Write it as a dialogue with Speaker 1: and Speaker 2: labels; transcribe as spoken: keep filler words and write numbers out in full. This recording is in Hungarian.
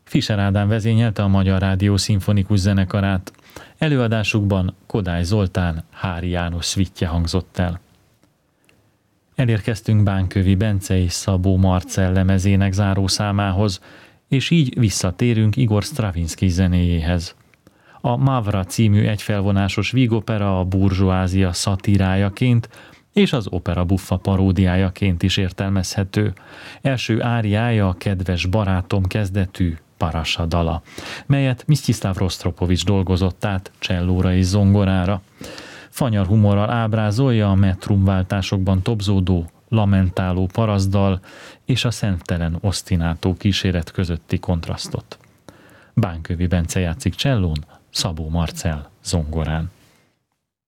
Speaker 1: Fischer Ádám vezényelte a Magyar Rádió szimfonikus zenekarát. Előadásukban Kodály Zoltán, Háry János szvittje hangzott el. Elérkeztünk Bánkövi Bence és Szabó Marcell lemezének zárószámához, és így visszatérünk Igor Stravinsky zenéjéhez. A Mavra című egyfelvonásos vígopera a burzsóázia szatírájaként és az opera buffa paródiájaként is értelmezhető. Első áriája a Kedves barátom kezdetű Parasa dala, melyet Msztyiszláv Rostropovics dolgozott át csellóra és zongorára. Fanyar humorral ábrázolja a metrumváltásokban tobzódó, lamentáló paraszdal és a szemtelen osztinátó kíséret közötti kontrasztot. Bánkövi Bence játszik csellón, Szabó Marcell zongorán.